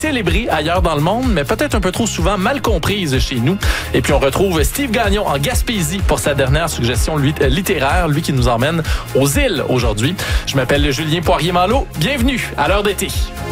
célébrée ailleurs dans le monde, mais peut-être un peu trop souvent mal comprise chez nous. Et puis on retrouve Steve Gagnon en Gaspésie pour sa dernière suggestion littéraire, lui qui nous emmène aux îles aujourd'hui. Je m'appelle Julien Poirier-Malo. Bienvenue à l'heure d'été.